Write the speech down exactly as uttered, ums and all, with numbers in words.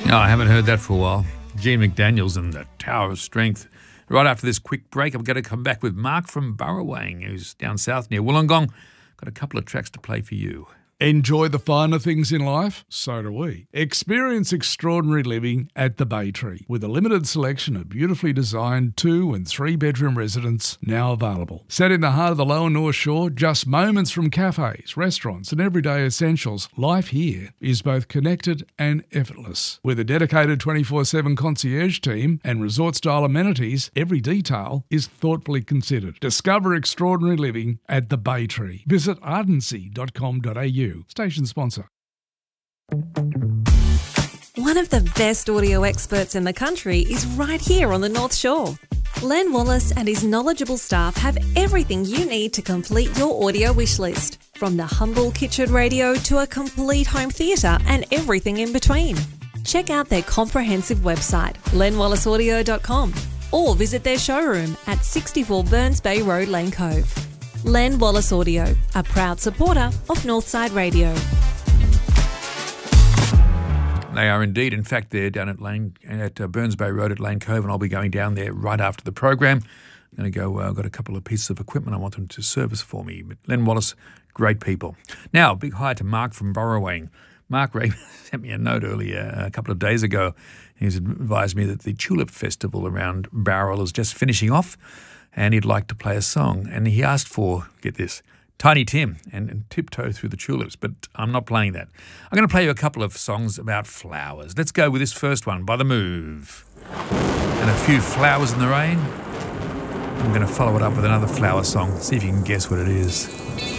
No, I haven't heard that for a while. Gene McDaniels and the Tower of Strength. Right after this quick break, I'm going to come back with Mark from Burrawang, who's down south near Wollongong. Got a couple of tracks to play for you. Enjoy the finer things in life? So do we. Experience extraordinary living at the Bay Tree with a limited selection of beautifully designed two and three bedroom residences now available. Set in the heart of the Lower North Shore, just moments from cafes, restaurants and everyday essentials, life here is both connected and effortless. With a dedicated twenty-four seven concierge team and resort-style amenities, every detail is thoughtfully considered. Discover extraordinary living at the Bay Tree. Visit ardency dot com dot a u. Station sponsor. One of the best audio experts in the country is right here on the North Shore. Len Wallace and his knowledgeable staff have everything you need to complete your audio wish list, from the humble kitchen radio to a complete home theatre and everything in between. Check out their comprehensive website, len wallace audio dot com, or visit their showroom at sixty-four Burns Bay Road, Lane Cove. Len Wallace Audio, a proud supporter of Northside Radio. They are indeed. In fact, they're down at Lane at uh, Burns Bay Road at Lane Cove, and I'll be going down there right after the program. I'm going to go. Uh, I've got a couple of pieces of equipment I want them to service for me. But Len Wallace, great people. Now, big hi to Mark from Burrawang. Mark Ray sent me a note earlier, a couple of days ago. He's advised me that the Tulip Festival around Bowral is just finishing off, and he'd like to play a song. And he asked for, get this, Tiny Tim and, and Tiptoe Through the Tulips, but I'm not playing that. I'm going to play you a couple of songs about flowers. Let's go with this first one, By the Move. And a few flowers in the rain. I'm going to follow it up with another flower song. See if you can guess what it is.